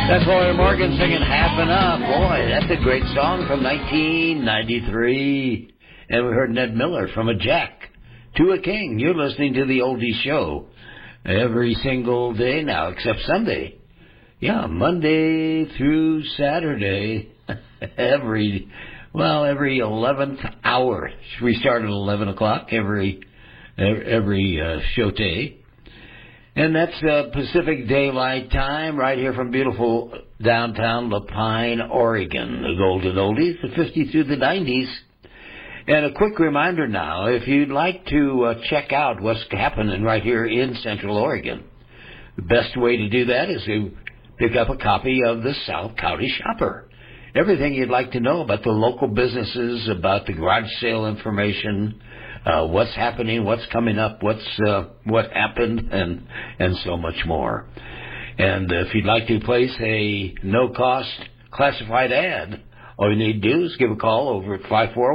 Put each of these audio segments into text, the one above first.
That's Lawyer Morgan singing Half Enough. Boy, that's a great song from 1993. And we heard Ned Miller from A Jack to a King. You're listening to the Oldie Show every single day now, except Sunday. Yeah, Monday through Saturday, every 11th hour. We start at 11 o'clock every show day. And that's Pacific Daylight Time right here from beautiful downtown La Pine, Oregon. The Golden Oldies, the 50s through the 90s. And a quick reminder now, if you'd like to check out what's happening right here in Central Oregon, the best way to do that is to pick up a copy of the South County Shopper. Everything you'd like to know about the local businesses, about the garage sale information, what's happening, what's coming up, what happened, and so much more. And if you'd like to place a no-cost classified ad, all you need to do is give a call over at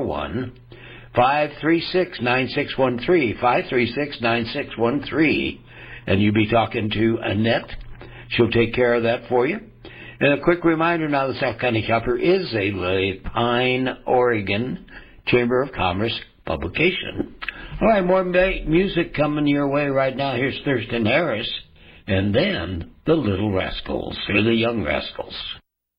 541-536-9613, 536-9613, and you'll be talking to Annette. She'll take care of that for you. And a quick reminder now, the South County Shopper is a La Pine, Oregon Chamber of Commerce publication. All right, more music coming your way right now. Here's Thurston Harris, and then the Little Rascals, or the Young Rascals.